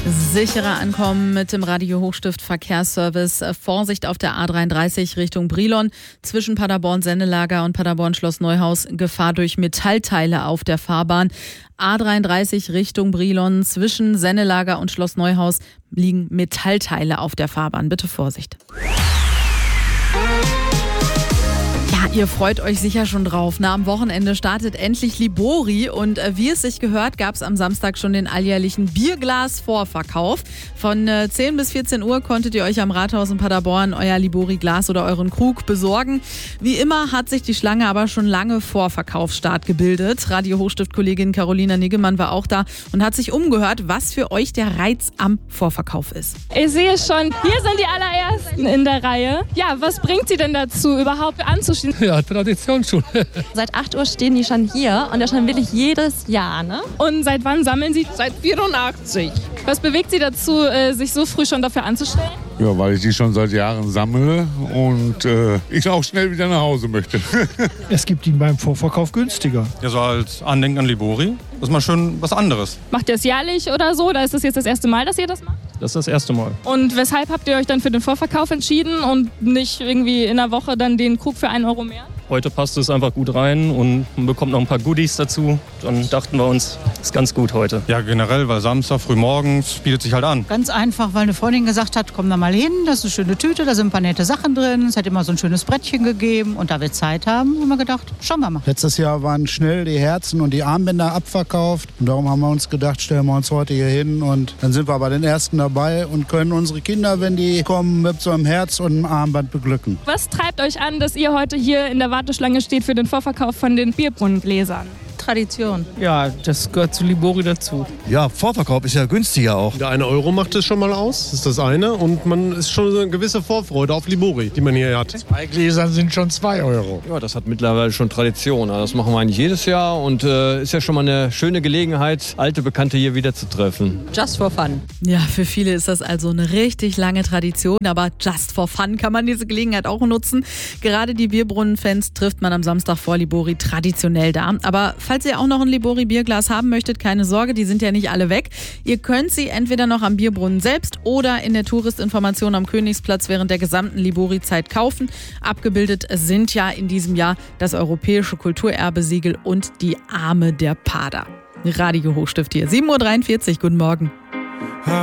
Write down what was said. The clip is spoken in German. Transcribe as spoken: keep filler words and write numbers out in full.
Sicherer ankommen mit dem Radio Hochstift Verkehrsservice. Vorsicht auf der A dreiunddreißig Richtung Brilon. Zwischen Paderborn-Sennelager und Paderborn-Schloss Neuhaus Gefahr durch Metallteile auf der Fahrbahn. A dreiunddreißig Richtung Brilon. Zwischen Sennelager und Schloss Neuhaus liegen Metallteile auf der Fahrbahn. Bitte Vorsicht. Ihr freut euch sicher schon drauf. Na, am Wochenende startet endlich Libori und äh, wie es sich gehört, gab es am Samstag schon den alljährlichen Bierglas-Vorverkauf. Von äh, zehn bis vierzehn Uhr konntet ihr euch am Rathaus in Paderborn euer Libori-Glas oder euren Krug besorgen. Wie immer hat sich die Schlange aber schon lange vor Verkaufsstart gebildet. Radio Hochstift-Kollegin Carolina Niggemann war auch da und hat sich umgehört, was für euch der Reiz am Vorverkauf ist. Ich sehe schon, hier sind die allerersten in der Reihe. Ja, was bringt sie denn dazu, überhaupt anzustehen? Ja, Tradition schon. Seit acht Uhr stehen die schon hier und das schon wirklich jedes Jahr, ne? Und seit wann sammeln Sie? Seit vierundachtzig. Was bewegt Sie dazu, sich so früh schon dafür anzustellen? Ja, weil ich die schon seit Jahren sammle und äh, ich auch schnell wieder nach Hause möchte. Es gibt ihn beim Vorverkauf günstiger. Ja, so als Andenken an Libori. Das ist mal schön was anderes. Macht ihr es jährlich oder so? Oder ist das jetzt das erste Mal, dass ihr das macht? Das ist das erste Mal. Und weshalb habt ihr euch dann für den Vorverkauf entschieden und nicht irgendwie in der Woche dann den Krug für einen Euro mehr? Heute passt es einfach gut rein und man bekommt noch ein paar Goodies dazu. Dann dachten wir uns, ist ganz gut heute. Ja, generell, weil Samstag früh morgens bietet sich halt an. Ganz einfach, weil eine Freundin gesagt hat, komm da mal hin, das ist eine schöne Tüte, da sind ein paar nette Sachen drin. Es hat immer so ein schönes Brettchen gegeben und da wir Zeit haben, haben wir gedacht, schauen wir mal. Letztes Jahr waren schnell die Herzen und die Armbänder abverkauft und darum haben wir uns gedacht, stellen wir uns heute hier hin und dann sind wir bei den Ersten dabei und können unsere Kinder, wenn die kommen, mit so einem Herz und einem Armband beglücken. Was treibt euch an, dass ihr heute hier in der Warteschlange steht für den Vorverkauf von den Bierbrunnengläsern? Tradition. Ja, das gehört zu Libori dazu. Ja, Vorverkauf ist ja günstiger auch. Der eine Euro macht es schon mal aus, das ist das eine. Und man ist schon so eine gewisse Vorfreude auf Libori, die man hier hat. Zwei Gläser sind schon zwei Euro. Ja, das hat mittlerweile schon Tradition. Das machen wir eigentlich jedes Jahr und äh, ist ja schon mal eine schöne Gelegenheit, alte Bekannte hier wieder zu treffen. Just for fun. Ja, für viele ist das also eine richtig lange Tradition, aber just for fun kann man diese Gelegenheit auch nutzen. Gerade die Bierbrunnenfans trifft man am Samstag vor Libori traditionell da. Aber falls ihr auch noch ein Libori-Bierglas haben möchtet, keine Sorge, die sind ja nicht alle weg. Ihr könnt sie entweder noch am Bierbrunnen selbst oder in der Touristinformation am Königsplatz während der gesamten Libori-Zeit kaufen. Abgebildet sind ja in diesem Jahr das Europäische Kulturerbe-Siegel und die Arme der Pader. Radio Hochstift hier, sieben Uhr dreiundvierzig, guten Morgen.